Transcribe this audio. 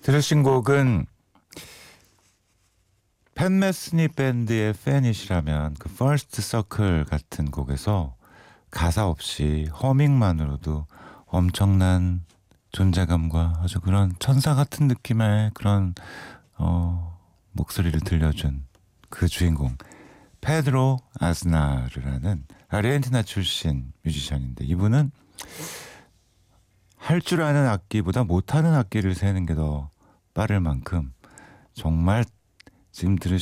들으신 곡은 팬 메스니 밴드의 팬이시라면 그 First Circle 같은 곡에서 가사 없이 허밍만으로도 엄청난 존재감과 아주 그런 천사 같은 느낌의 그런 목소리를 들려준 그 주인공 페드로 아즈나르라는 아르헨티나 출신 뮤지션인데, 이분은 할 줄 아는 악기보다 못하는 악기를 세는 게 더 빠를 만큼 정말 지금 들으신